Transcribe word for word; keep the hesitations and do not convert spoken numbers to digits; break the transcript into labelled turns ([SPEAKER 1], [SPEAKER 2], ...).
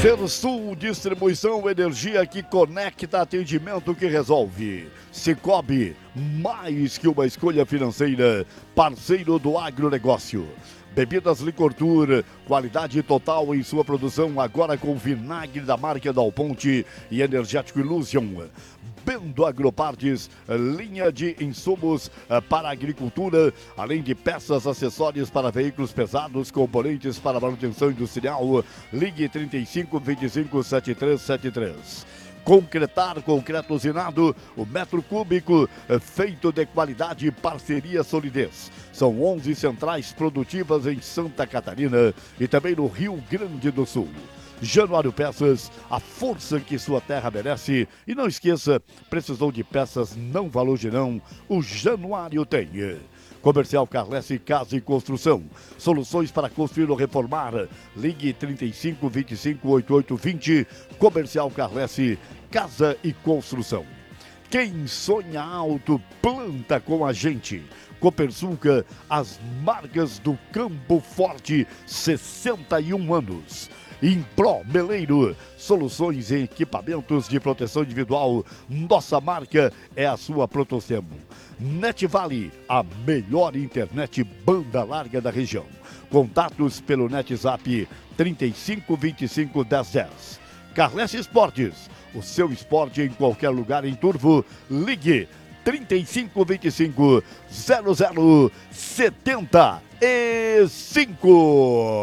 [SPEAKER 1] Sersul Distribuição, energia que conecta, atendimento que resolve. Cicobi, mais que uma escolha financeira, parceiro do agronegócio. Bebidas Licor Tour, qualidade total em sua produção, agora com vinagre da marca Dal Ponte e energético Illusion. Bendo Agropartes, linha de insumos para a agricultura, além de peças, acessórios para veículos pesados, componentes para manutenção industrial. Ligue trinta e cinco, vinte e cinco, setenta e três setenta e três. Concretar, concreto usinado, o metro cúbico feito de qualidade, parceria, solidez. São onze centrais produtivas em Santa Catarina e também no Rio Grande do Sul. Januário Peças, a força que sua terra merece. E não esqueça, precisou de peças não valor não, o Januário tem. Comercial Carlesse Casa e Construção. Soluções para construir ou reformar. Ligue trinta e cinco, vinte e cinco, oitenta e oito vinte. Comercial Carlesse Casa e Construção. Quem sonha alto, planta com a gente. Copersuca, as marcas do Campo Forte, sessenta e um anos. Impro Meleiro, soluções em equipamentos de proteção individual. Nossa marca é a sua Protocemo. NetVale, a melhor internet banda larga da região. Contatos pelo NetZap trinta e cinco, vinte e cinco, dez dez. Carlesse Esportes, o seu esporte em qualquer lugar em Turvo. Ligue trinta e cinco, vinte e cinco, zero zero setenta e cinco.